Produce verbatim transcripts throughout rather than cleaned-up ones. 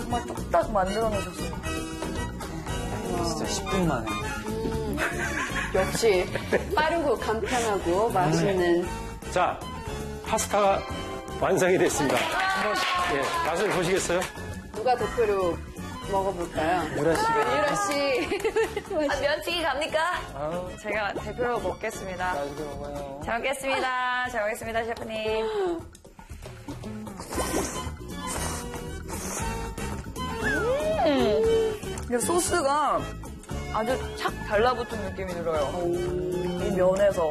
정말 뚝딱 만들어내셨어요. 진짜 십 분 만에. 음, 역시 빠르고 간편하고 맛있는. 자, 파스타가 완성이 됐습니다. 예, 맛을 보시겠어요? 누가 대표로 먹어볼까요? 유라 씨가. 유라 씨. 아, 면치기 갑니까? 아우, 제가 대표로 먹겠습니다. 맛있게 먹어요. 잘 먹겠습니다. 잘 먹겠습니다, 셰프님. 음, 이 소스가 아주 착 달라붙은 느낌이 들어요. 이 면에서.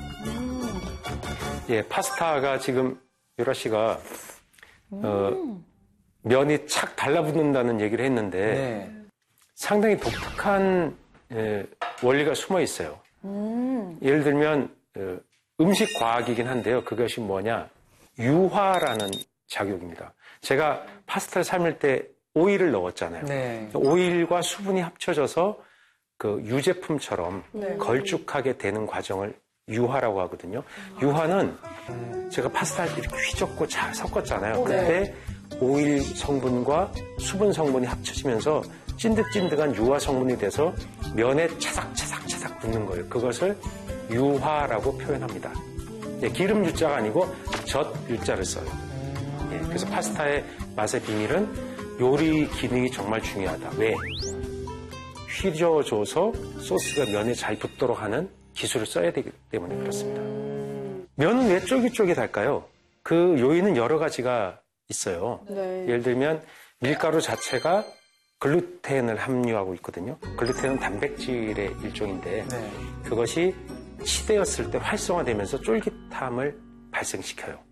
예, 파스타가 지금 유라 씨가 어, 면이 착 달라붙는다는 얘기를 했는데 네. 상당히 독특한 예, 원리가 숨어 있어요. 예를 들면 어, 음식 과학이긴 한데요. 그것이 뭐냐? 유화라는 작용입니다. 제가 파스타를 삶을 때 오일을 넣었잖아요. 네. 오일과 수분이 합쳐져서 그 유제품처럼 네. 걸쭉하게 되는 과정을 유화라고 하거든요. 유화는 제가 파스타를 이렇게 휘젓고 잘 섞었잖아요. 그때 오일 성분과 수분 성분이 합쳐지면서 찐득찐득한 유화 성분이 돼서 면에 차삭차삭차삭 붙는 거예요. 그것을 유화라고 표현합니다. 예, 기름 유자가 아니고 젖 유자를 써요. 예, 그래서 파스타의 맛의 비밀은 요리 기능이 정말 중요하다. 왜? 휘저어줘서 소스가 면에 잘 붙도록 하는 기술을 써야 되기 때문에 그렇습니다. 면은 왜 쫄깃쫄깃할까요? 그 요인은 여러 가지가 있어요. 네. 예를 들면 밀가루 자체가 글루텐을 함유하고 있거든요. 글루텐은 단백질의 일종인데 네. 그것이 치대었을 때 활성화되면서 쫄깃함을 발생시켜요.